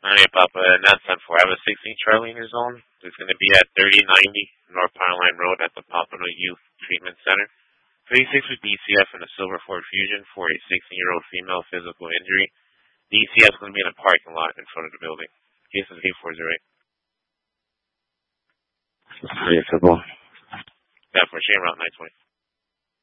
Alright, Papa, and that's 10-4. I have a 16 Charlie in your zone. It's going to be at 3090 North Power Line Road at the Pompano Youth Treatment Center. 36 with DCF and a Silver Ford Fusion for a 16-year-old female physical injury. DCF is going to be in a parking lot in front of the building. Case is 840. Football. Yeah, for Shane Route 920.